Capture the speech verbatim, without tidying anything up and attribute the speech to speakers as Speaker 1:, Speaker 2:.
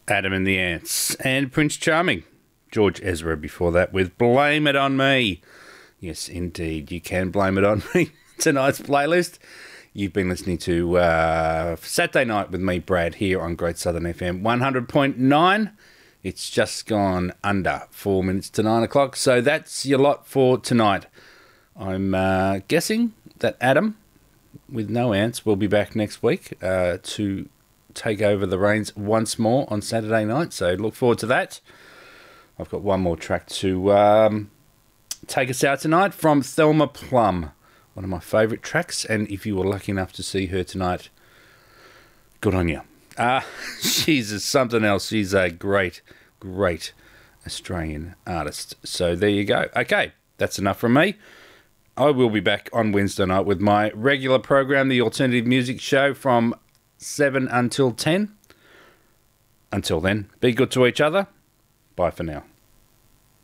Speaker 1: Adam and the Ants, and Prince Charming. George Ezra before that with Blame It On Me. Yes, indeed, you can blame it on me. Tonight's playlist, you've been listening to uh, Saturday Night with me, Brad, here on Great Southern F M one hundred point nine. It's just gone under four minutes to nine o'clock, so that's your lot for tonight. I'm uh, guessing that Adam, with no ants, will be back next week uh, to take over the reins once more on Saturday night, so look forward to that. I've got one more track to um, take us out tonight from Thelma Plum, one of my favourite tracks, and if you were lucky enough to see her tonight, good on you. Uh, she's something else. She's a great, great Australian artist. So there you go. Okay, that's enough from me. I will be back on Wednesday night with my regular program, the Alternative Music Show, from seven until ten. Until then, be good to each other. Bye for now.